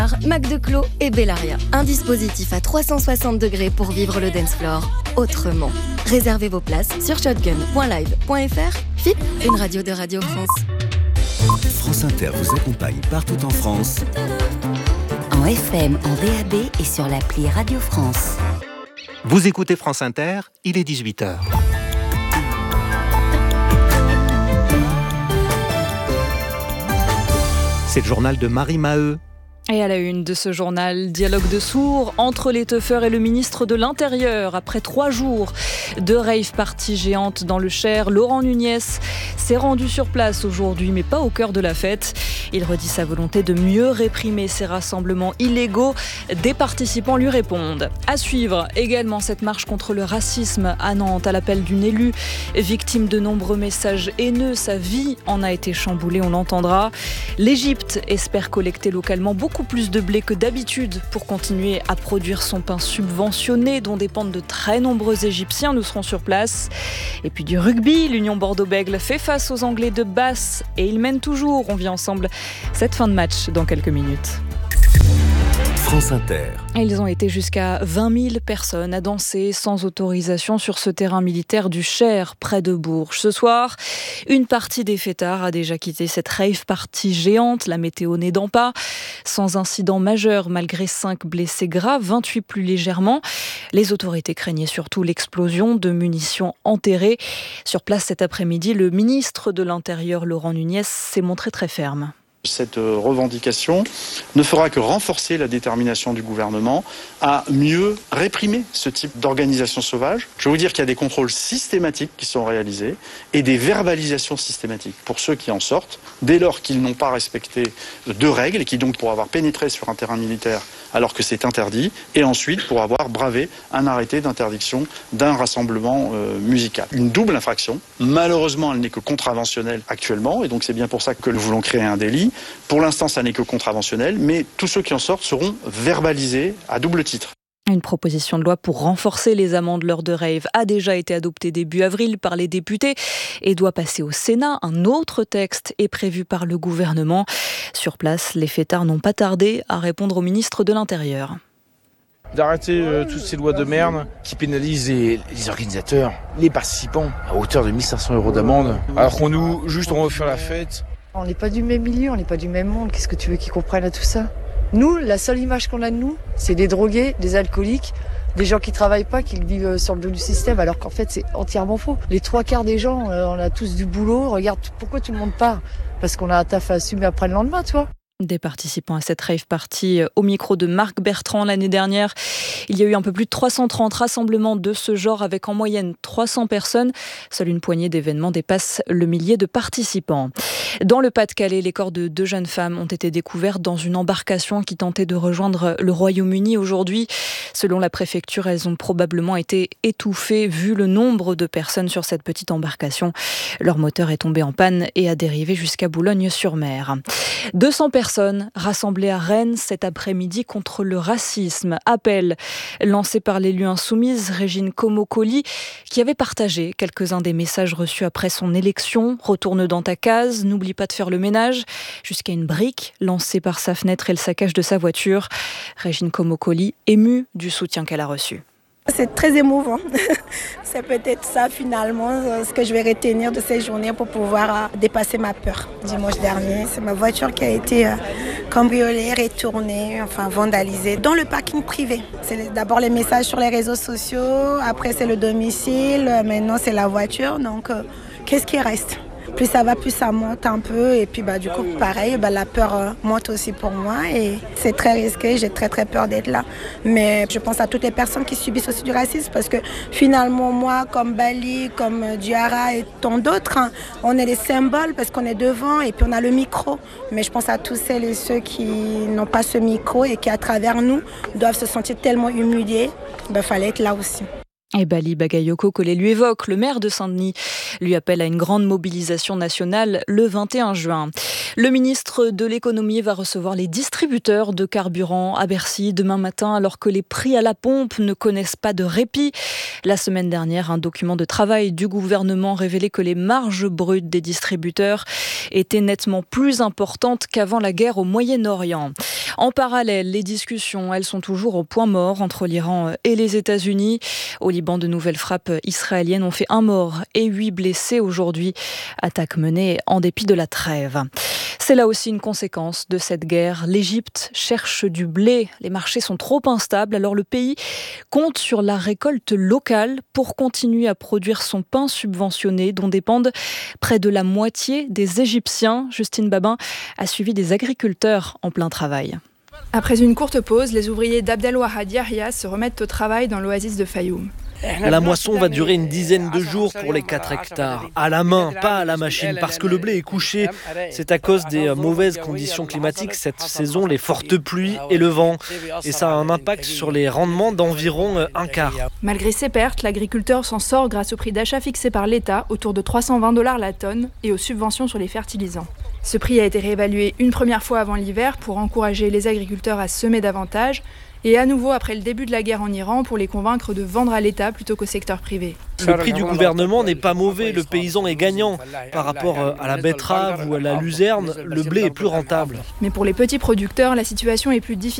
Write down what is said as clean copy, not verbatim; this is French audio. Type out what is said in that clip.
Mac Declos et Bellaria. Un dispositif à 360 degrés pour vivre le dance floor autrement. Réservez vos places sur shotgun.live.fr. FIP, une radio de Radio France. France Inter vous accompagne partout en France. En FM, en DAB et sur l'appli Radio France. Vous écoutez France Inter, il est 18h. C'est le journal de Marie Maheu. Et à la une de ce journal, dialogue de sourds entre les teufeurs et le ministre de l'Intérieur. Après 3 jours de rave party géante dans le Cher, Laurent Nunez s'est rendu sur place aujourd'hui, mais pas au cœur de la fête. Il redit sa volonté de mieux réprimer ces rassemblements illégaux. Des participants lui répondent. À suivre également cette marche contre le racisme à Nantes, à l'appel d'une élue victime de nombreux messages haineux. Sa vie en a été chamboulée, on l'entendra. L'Égypte espère collecter localement beaucoup plus de blé que d'habitude pour continuer à produire son pain subventionné dont dépendent de très nombreux Égyptiens. Nous serons sur place. Et puis du rugby, l'Union Bordeaux-Bègles fait face aux Anglais de Basse et ils mènent toujours. On vit ensemble cette fin de match dans quelques minutes. France Inter. Ils ont été jusqu'à 20 000 personnes à danser sans autorisation sur ce terrain militaire du Cher, près de Bourges. Ce soir, une partie des fêtards a déjà quitté cette rave party géante, la météo n'aidant pas. Sans incident majeur, malgré 5 blessés graves, 28 plus légèrement. Les autorités craignaient surtout l'explosion de munitions enterrées. Sur place cet après-midi, le ministre de l'Intérieur, Laurent Nunez, s'est montré très ferme. Cette revendication ne fera que renforcer la détermination du gouvernement à mieux réprimer ce type d'organisation sauvage. Je veux vous dire qu'il y a des contrôles systématiques qui sont réalisés et des verbalisations systématiques pour ceux qui en sortent, dès lors qu'ils n'ont pas respecté de règles et qui donc pour avoir pénétré sur un terrain militaire alors que c'est interdit, et ensuite pour avoir bravé un arrêté d'interdiction d'un rassemblement musical. Une double infraction. Malheureusement, elle n'est que contraventionnelle actuellement, et donc c'est bien pour ça que nous voulons créer un délit. Pour l'instant, ça n'est que contraventionnel, mais tous ceux qui en sortent seront verbalisés à double titre. Une proposition de loi pour renforcer les amendes lors de rave a déjà été adoptée début avril par les députés et doit passer au Sénat. Un autre texte est prévu par le gouvernement. Sur place, les fêtards n'ont pas tardé à répondre au ministre de l'Intérieur. D'arrêter toutes ces lois de merde qui pénalisent les organisateurs, les participants, à hauteur de 1 500 € d'amende. Alors qu'on nous, juste on veut faire la fête. On n'est pas du même milieu, on n'est pas du même monde. Qu'est-ce que tu veux qu'ils comprennent à tout ça ? Nous, la seule image qu'on a de nous, c'est des drogués, des alcooliques, des gens qui travaillent pas, qui vivent sur le dos du système, alors qu'en fait, c'est entièrement faux. Les 3/4 des gens, on a tous du boulot. Regarde, pourquoi tout le monde part ? Parce qu'on a un taf à assumer après le lendemain, tu vois. Des participants à cette rave party au micro de Marc Bertrand l'année dernière. Il y a eu un peu plus de 330 rassemblements de ce genre avec en moyenne 300 personnes. Seule une poignée d'événements dépasse le millier de participants. Dans le Pas-de-Calais, les corps de 2 jeunes femmes ont été découverts dans une embarcation qui tentait de rejoindre le Royaume-Uni aujourd'hui. Selon la préfecture, elles ont probablement été étouffées vu le nombre de personnes sur cette petite embarcation. Leur moteur est tombé en panne et a dérivé jusqu'à Boulogne-sur-Mer. 200 personnes rassemblées à Rennes cet après-midi contre le racisme. Appel lancé par l'élu insoumise Régine Comocoli qui avait partagé quelques-uns des messages reçus après son élection. Retourne dans ta case, n'oublie pas de faire le ménage, jusqu'à une brique lancée par sa fenêtre et le saccage de sa voiture. Régine Comocoli émue du soutien qu'elle a reçu. C'est très émouvant. C'est peut-être ça finalement ce que je vais retenir de ces journées pour pouvoir dépasser ma peur. Dimanche dernier, c'est ma voiture qui a été cambriolée, retournée, vandalisée dans le parking privé. C'est d'abord les messages sur les réseaux sociaux, après c'est le domicile, maintenant c'est la voiture. Donc qu'est-ce qui reste ? Plus ça va, plus ça monte un peu. Et puis du coup, pareil, la peur monte aussi pour moi. Et c'est très risqué, j'ai très très peur d'être là. Mais je pense à toutes les personnes qui subissent aussi du racisme. Parce que finalement, moi, comme Bali, comme Diarra et tant d'autres, on est des symboles parce qu'on est devant et puis on a le micro. Mais je pense à tous celles et ceux qui n'ont pas ce micro et qui, à travers nous, doivent se sentir tellement humiliés. Il fallait être là aussi. Et Bali Bagayoko Collé lui évoque, le maire de Saint-Denis lui appelle à une grande mobilisation nationale le 21 juin. Le ministre de l'économie va recevoir les distributeurs de carburant à Bercy demain matin alors que les prix à la pompe ne connaissent pas de répit. La semaine dernière, un document de travail du gouvernement révélait que les marges brutes des distributeurs étaient nettement plus importantes qu'avant la guerre au Moyen-Orient. En parallèle, les discussions, elles sont toujours au point mort entre l'Iran et les États-Unis. Au Liban, de nouvelles frappes israéliennes ont fait 1 mort et 8 blessés aujourd'hui. Attaque menée en dépit de la trêve. C'est là aussi une conséquence de cette guerre. L'Égypte cherche du blé. Les marchés sont trop instables, alors le pays compte sur la récolte locale pour continuer à produire son pain subventionné dont dépendent près de la moitié des Égyptiens. Justine Babin a suivi des agriculteurs en plein travail. Après une courte pause, les ouvriers d'Abdelwahad Yahya se remettent au travail dans l'oasis de Fayoum. La moisson va durer une dizaine de jours pour les 4 hectares. À la main, pas à la machine, parce que le blé est couché. C'est à cause des mauvaises conditions climatiques cette saison, les fortes pluies et le vent. Et ça a un impact sur les rendements d'environ un quart. Malgré ces pertes, l'agriculteur s'en sort grâce au prix d'achat fixé par l'État, autour de $320 la tonne, et aux subventions sur les fertilisants. Ce prix a été réévalué une première fois avant l'hiver pour encourager les agriculteurs à semer davantage, et à nouveau après le début de la guerre en Iran pour les convaincre de vendre à l'État plutôt qu'au secteur privé. Le prix du gouvernement n'est pas mauvais, le paysan est gagnant. Par rapport à la betterave ou à la luzerne, le blé est plus rentable. Mais pour les petits producteurs, la situation est plus difficile.